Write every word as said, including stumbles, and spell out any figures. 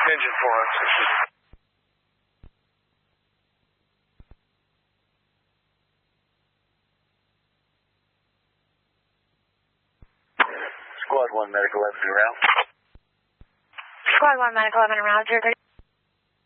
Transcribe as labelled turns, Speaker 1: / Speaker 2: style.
Speaker 1: engine for us.
Speaker 2: Squad one, Medical eleven, route.
Speaker 3: Squad one, Medical eleven, route, zero thirty.